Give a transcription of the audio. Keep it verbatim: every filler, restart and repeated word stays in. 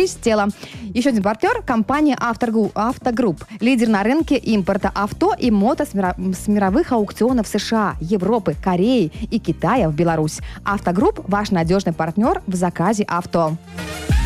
блестело. Еще один партнер – компания «Автогрупп». Лидер на рынке импорта авто и мото с, мира... с мировых аукционов США, Европы, Кореи и Китая в Беларусь. «Автогрупп» – ваш надежный партнер в заказе авто.